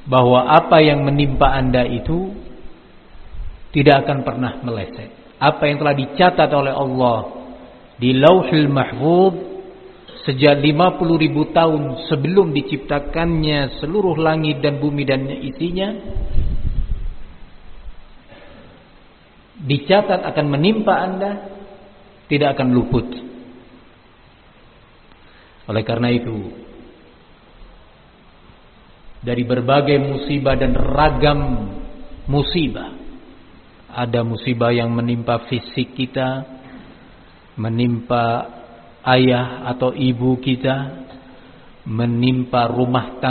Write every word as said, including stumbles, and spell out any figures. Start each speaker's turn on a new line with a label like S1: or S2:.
S1: bahwa apa yang menimpa Anda itu tidak akan pernah meleset. Apa yang telah dicatat oleh Allah di Lauhul Mahfuz sejak lima puluh ribu tahun sebelum diciptakannya seluruh langit dan bumi dan isinya, dicatat akan menimpa Anda, tidak akan luput. Oleh karena itu, dari berbagai musibah dan ragam musibah, ada musibah yang menimpa fisik kita, menimpa ayah atau ibu kita, menimpa rumah tangga